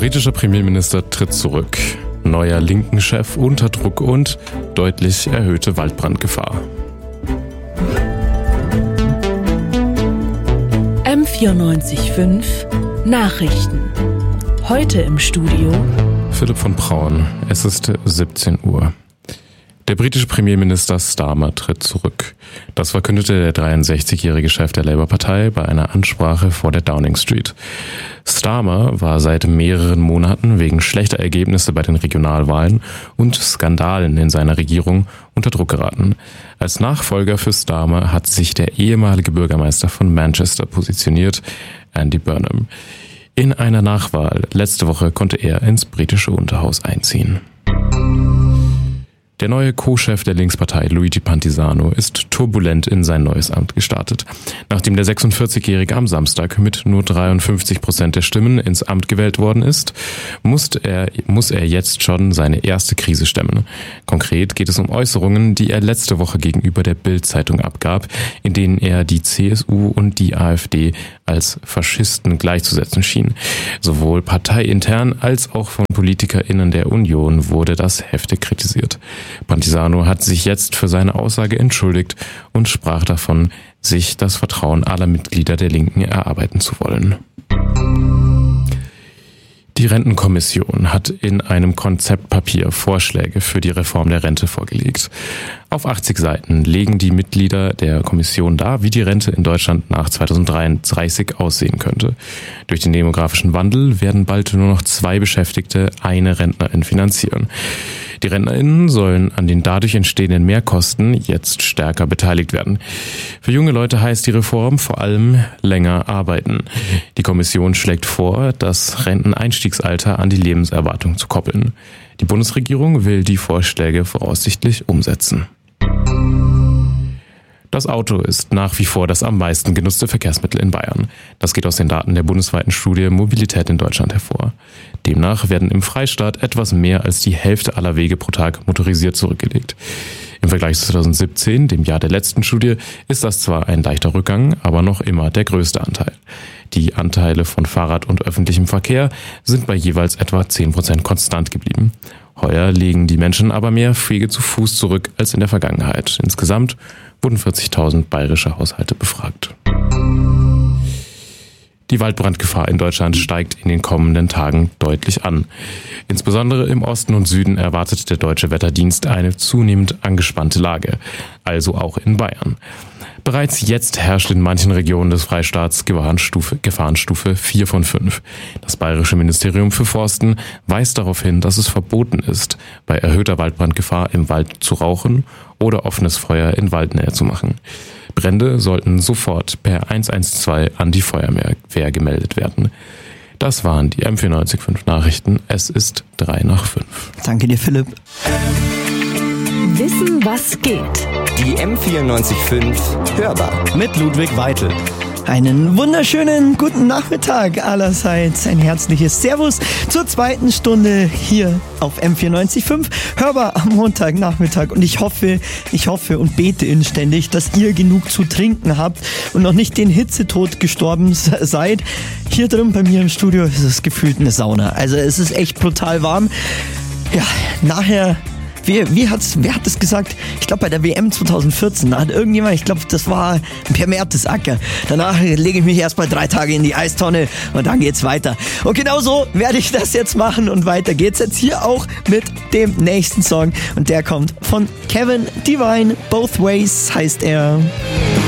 Britischer Premierminister tritt zurück. Neuer Linken-Chef unter Druck und deutlich erhöhte Waldbrandgefahr. M94.5 Nachrichten. Heute im Studio Philipp von Braun. Es ist 17 Uhr. Der britische Premierminister Starmer tritt zurück. Das verkündete der 63-jährige Chef der Labour-Partei bei einer Ansprache vor der Downing Street. Starmer war seit mehreren Monaten wegen schlechter Ergebnisse bei den Regionalwahlen und Skandalen in seiner Regierung unter Druck geraten. Als Nachfolger für Starmer hat sich der ehemalige Bürgermeister von Manchester positioniert, Andy Burnham. In einer Nachwahl letzte Woche konnte er ins britische Unterhaus einziehen. Der neue Co-Chef der Linkspartei, Luigi Pantisano, ist turbulent in sein neues Amt gestartet. Nachdem der 46-Jährige am Samstag mit nur 53% der Stimmen ins Amt gewählt worden ist, muss er jetzt schon seine erste Krise stemmen. Konkret geht es um Äußerungen, die er letzte Woche gegenüber der Bild-Zeitung abgab, in denen er die CSU und die AfD als Faschisten gleichzusetzen schien. Sowohl parteiintern als auch von PolitikerInnen der Union wurde das heftig kritisiert. Pantisano hat sich jetzt für seine Aussage entschuldigt und sprach davon, sich das Vertrauen aller Mitglieder der Linken erarbeiten zu wollen. Die Rentenkommission hat in einem Konzeptpapier Vorschläge für die Reform der Rente vorgelegt. Auf 80 Seiten legen die Mitglieder der Kommission dar, wie die Rente in Deutschland nach 2033 aussehen könnte. Durch den demografischen Wandel werden bald nur noch 2 Beschäftigte eine Rentnerin finanzieren. Die RentnerInnen sollen an den dadurch entstehenden Mehrkosten jetzt stärker beteiligt werden. Für junge Leute heißt die Reform vor allem länger arbeiten. Die Kommission schlägt vor, das Renteneinstiegsalter an die Lebenserwartung zu koppeln. Die Bundesregierung will die Vorschläge voraussichtlich umsetzen. Das Auto ist nach wie vor das am meisten genutzte Verkehrsmittel in Bayern. Das geht aus den Daten der bundesweiten Studie Mobilität in Deutschland hervor. Demnach werden im Freistaat etwas mehr als die Hälfte aller Wege pro Tag motorisiert zurückgelegt. Im Vergleich zu 2017, dem Jahr der letzten Studie, ist das zwar ein leichter Rückgang, aber noch immer der größte Anteil. Die Anteile von Fahrrad und öffentlichem Verkehr sind bei jeweils etwa 10% konstant geblieben. Heuer legen die Menschen aber mehr Wege zu Fuß zurück als in der Vergangenheit. Insgesamt wurden 40.000 bayerische Haushalte befragt. Die Waldbrandgefahr in Deutschland steigt in den kommenden Tagen deutlich an. Insbesondere im Osten und Süden erwartet der Deutsche Wetterdienst eine zunehmend angespannte Lage, also auch in Bayern. Bereits jetzt herrscht in manchen Regionen des Freistaats Gefahrenstufe 4 von 5. Das Bayerische Ministerium für Forsten weist darauf hin, dass es verboten ist, bei erhöhter Waldbrandgefahr im Wald zu rauchen oder offenes Feuer in Waldnähe zu machen. Brände sollten sofort per 112 an die Feuerwehr gemeldet werden. Das waren die M94.5 Nachrichten. Es ist 3:05. Danke dir, Philipp. Wissen, was geht. Die M94.5 hörbar mit Ludwig Weitel. Einen wunderschönen guten Nachmittag allerseits. Ein herzliches Servus zur zweiten Stunde hier auf M94.5. Hörbar am Montagnachmittag. Und ich hoffe und bete inständig, dass ihr genug zu trinken habt und noch nicht den Hitzetod gestorben seid. Hier drin bei mir im Studio ist es gefühlt eine Sauna. Also es ist echt brutal warm. Ja, nachher... Wer hat das gesagt? Ich glaube bei der WM 2014, da hat irgendjemand, ich glaube das war Per Mertesacker. Danach lege ich mich erstmal 3 Tage in die Eistonne und dann geht's weiter. Und genau so werde ich das jetzt machen und weiter geht's jetzt hier auch mit dem nächsten Song. Und der kommt von Kevin Devine, Both Ways heißt er.